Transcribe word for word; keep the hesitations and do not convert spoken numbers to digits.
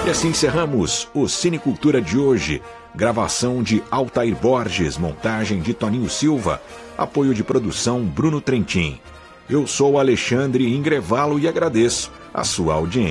E assim encerramos o Cinecultura de hoje. Gravação de Altair Borges, montagem de Toninho Silva, apoio de produção Bruno Trentin. Eu sou Alexandre Ingrevalo e agradeço a sua audiência.